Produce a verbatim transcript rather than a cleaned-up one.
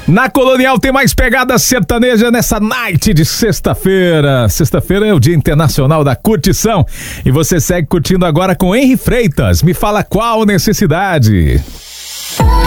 Na Colonial tem mais pegada sertaneja nessa night de sexta-feira. Sexta-feira é o Dia Internacional da Curtição. E você segue curtindo agora com Henry Freitas. Me fala qual necessidade.